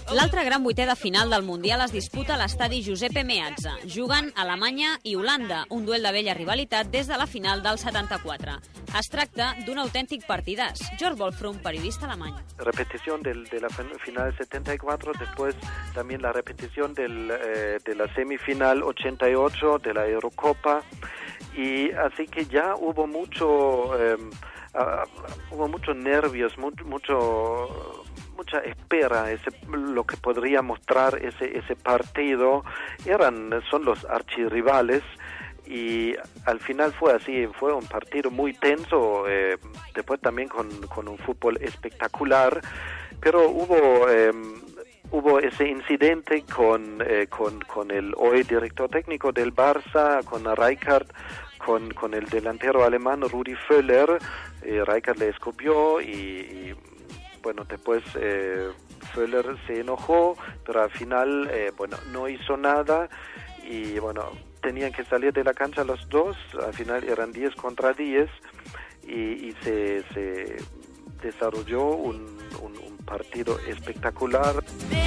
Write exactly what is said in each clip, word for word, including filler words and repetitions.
L'altre gran vuitè de final del Mundial es disputa a l'estadi Giuseppe Meazza. Juguen Alemanya i Holanda, un duel de vella rivalitat des de la final del setanta-quatre. Es tracta d'un autèntic partidàs. Georg Wolfrum, periodista alemany. Repetición del, de la final setenta y cuatro, después también la repetición del, eh, de la semifinal ochenta y ocho de la Eurocopa, y así que ya hubo mucho, eh, uh, hubo muchos nervios, mucho, mucho mucha espera, ese, lo que podría mostrar ese, ese partido. Eran, son los archirrivales, y al final fue así, fue un partido muy tenso, eh, después también con, con un fútbol espectacular, pero hubo eh, hubo ese incidente con, eh, con, con el hoy director técnico del Barça, con Rijkaard, con, con el delantero alemán Rudi Völler. eh, Rijkaard le escupió y, y bueno, después eh, Völler se enojó, pero al final eh, bueno, no hizo nada, y bueno, tenían que salir de la cancha los dos. Al final eran diez contra diez, y, y se, se desarrolló un, un, un partido espectacular.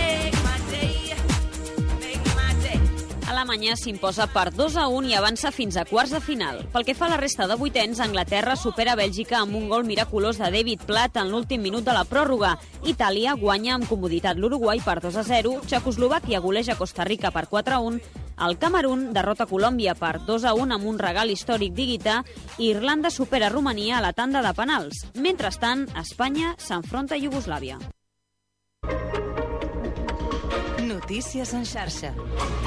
Alemanya s'imposa per dos a un i avança fins a quarts de final. Pel que fa a la resta de vuitens, Anglaterra supera Bèlgica amb un gol miraculós de David Platt en l'últim minut de la pròrroga. Itàlia guanya amb comoditat l'Uruguai per dos a zero, Txecoslovàquia goleja Costa Rica per quatre a un, el Camerun derrota Colòmbia per dos a un amb un regal històric d'Higuita, i Irlanda supera Romania a la tanda de penals. Mentrestant, Espanya s'enfronta a Iugoslàvia. Notícies en xarxa.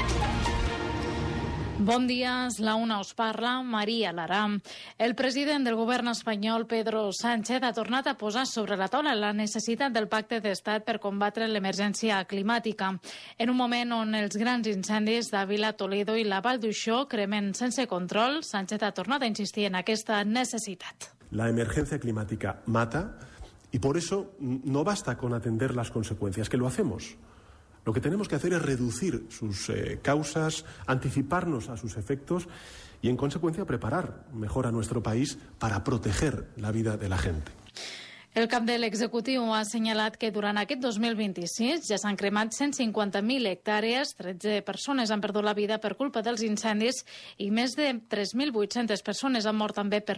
Bon dia, és la una, us parla Maria Lara. El president del govern espanyol, Pedro Sánchez, ha tornat a posar sobre la taula la necessitat del pacte d'estat per combatre l'emergència climàtica. En un moment on els grans incendis d'Àvila, Toledo i la Vall d'Uixó cremen sense control, Sánchez ha tornat a insistir en aquesta necessitat. La emergencia climática mata, y por eso no basta con atender las consecuencias, que lo hacemos. Lo que tenemos que hacer es reducir sus eh, causas, anticiparnos a sus efectos y, en consecuencia, preparar mejor a nuestro país para proteger la vida de la gente. El cap de l'executiu ha assenyalat que durant aquest dos mil vint-i-sis ja s'han cremat cent cinquanta mil hectàrees, tretze persones han perdut la vida per culpa dels incendis i més de tres mil vuit-centes persones han mort també per